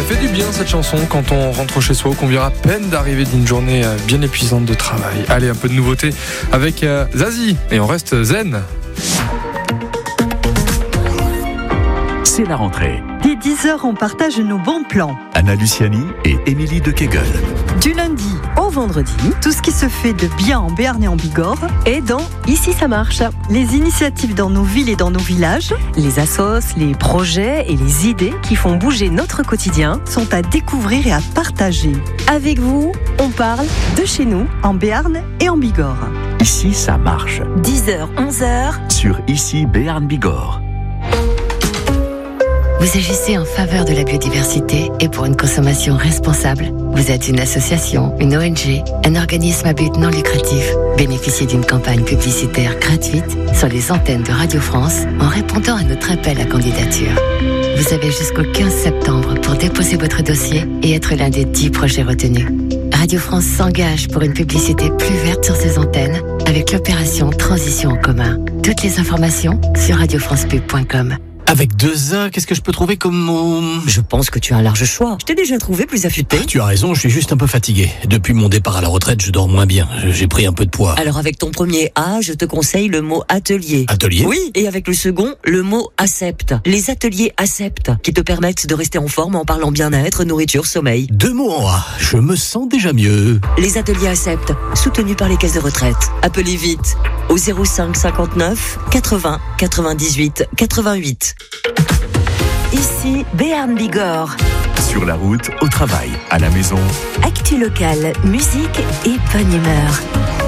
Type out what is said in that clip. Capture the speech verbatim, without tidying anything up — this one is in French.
fait du bien cette chanson quand on rentre chez soi, qu'on vient à peine d'arriver d'une journée bien épuisante de travail. Allez, un peu de nouveauté avec euh, Zazie et on reste zen. C'est la rentrée. Dès dix heures, on partage nos bons plans. Anna Luciani et Émilie de Kegel. Du lundi au vendredi, tout ce qui se fait de bien en Béarn et en Bigorre. Et dans Ici ça marche. Les initiatives dans nos villes et dans nos villages Les assos, les projets et les idées qui font bouger notre quotidien sont à découvrir et à partager. Avec vous, on parle de chez nous, en Béarn et en Bigorre. Ici ça marche. dix heures, onze heures. Sur Ici Béarn Bigorre. Vous agissez en faveur de la biodiversité et pour une consommation responsable. Vous êtes une association, une O N G, un organisme à but non lucratif. Bénéficiez d'une campagne publicitaire gratuite sur les antennes de Radio France en répondant à notre appel à candidature. Vous avez jusqu'au quinze septembre pour déposer votre dossier et être l'un des dix projets retenus. Radio France s'engage pour une publicité plus verte sur ses antennes avec l'opération Transition en commun. Toutes les informations sur radio france pub point com. Avec deux A, qu'est-ce que je peux trouver comme mot ? Je pense que tu as un large choix. Je t'ai déjà trouvé plus affûté. Ah, tu as raison, je suis juste un peu fatigué. Depuis mon départ à la retraite, je dors moins bien. J'ai pris un peu de poids. Alors avec ton premier A, je te conseille le mot atelier. Atelier ? Oui, et avec le second, le mot accepte. Les ateliers accepte, qui te permettent de rester en forme en parlant bien-être, nourriture, sommeil. Deux mots en A, je me sens déjà mieux. Les ateliers accepte, soutenus par les caisses de retraite. Appelez vite au zéro cinq cinquante-neuf quatre-vingts quatre-vingt-dix-huit quatre-vingt-huit. Ici Béarn Bigorre. Sur la route, au travail, à la maison. Actu locale, musique et bonne humeur.